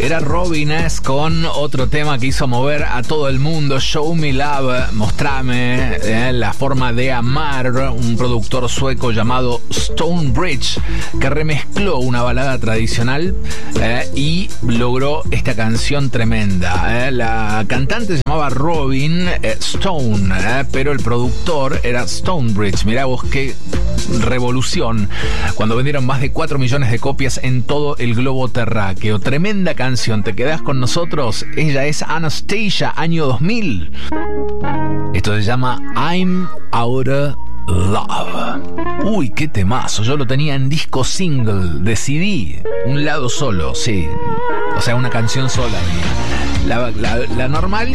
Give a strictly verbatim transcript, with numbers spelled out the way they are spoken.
Era Robin S. con otro tema que hizo mover a todo el mundo, Show Me Love, mostrame eh, la forma de amar, un productor sueco llamado Stonebridge que remezcló una balada tradicional eh, y logró esta canción tremenda. Eh. La cantante se llamaba Robin eh, Stone, eh, pero el productor era Stonebridge. Mirá vos qué revolución, cuando vendieron más de cuatro millones de copias en todo el globo terráqueo. Tremenda canción. ¿Te quedás con nosotros? Ella es Anastacia, año dos mil. Esto se llama I'm Outta Love. Uy, qué temazo. Yo lo tenía en disco single de C D, un lado solo, sí. O sea, una canción sola. La, la, la normal